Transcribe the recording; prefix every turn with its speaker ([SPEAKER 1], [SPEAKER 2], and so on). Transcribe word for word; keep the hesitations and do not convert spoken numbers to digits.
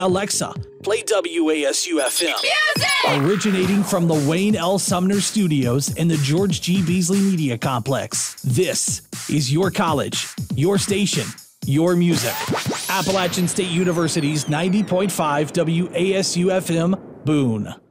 [SPEAKER 1] Alexa, play W A S U F M.
[SPEAKER 2] Music!
[SPEAKER 1] Originating from the Wayne L. Sumner Studios in the George G. Beasley Media Complex, this is your college, your station, your music. Appalachian State University's ninety point five W A S U F M, Boone.